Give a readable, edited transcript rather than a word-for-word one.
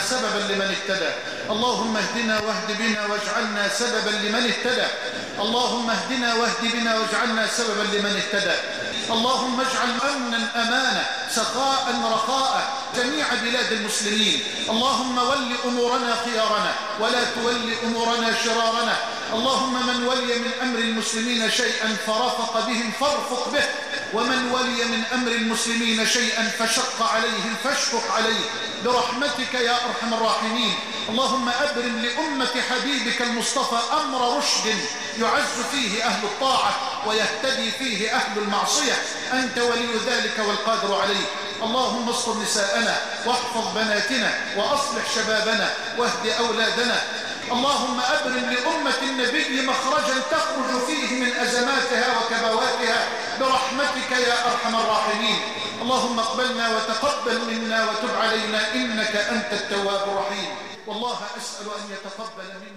سببا لمن اهتدى. اللهم اهدنا واهد بنا واجعلنا سببا لمن اهتدى. اللهم اهدنا واهد بنا واجعلنا سببا لمن اهتدى. اللهم اجعل أمنا أمانا سخاء رخاء جميع بلاد المسلمين. اللهم ول أمورنا خيارنا ولا تول أمورنا شرارنا. اللهم من ولي من أمر المسلمين شيئا فرفق بهم فارفق به، ومن ولي من أمر المسلمين شيئا فشق عليهم فاشفق عليه برحمتك يا أرحم الراحمين. اللهم أبرم لأمة حبيبك المصطفى أمر رشد يعز فيه أهل الطاعة ويهتدي فيه أهل المعصية. أنت ولي ذلك والقادر عليه. اللهم استر نساءنا واحفظ بناتنا وأصلح شبابنا واهد أولادنا. اللهم أبرم لأمة النبي مخرجا تخرج فيه من أزماتها وكبواتها برحمتك يا أرحم الراحمين. اللهم اقبلنا وتقبل منا وتب علينا إنك أنت التواب الرحيم. والله أسأل أن يتقبل منا